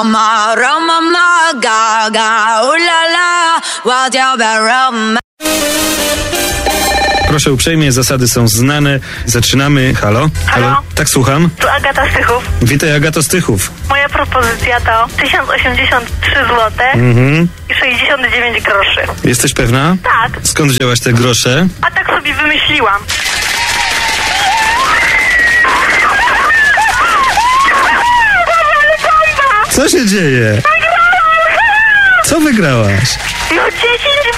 Roma, Roma, ma, ga, ga, ulala, whatever, Roma. Proszę uprzejmie, zasady są znane. Zaczynamy. Halo? Halo? Tak, słucham. Tu Agata Stychów. Witaj, Agato Stychów. Moja propozycja to 1083 zł i 69 groszy. Jesteś pewna? Tak, Skąd wzięłaś te grosze? a tak sobie wymyśliłam. Co się dzieje? Co wygrałaś? No 10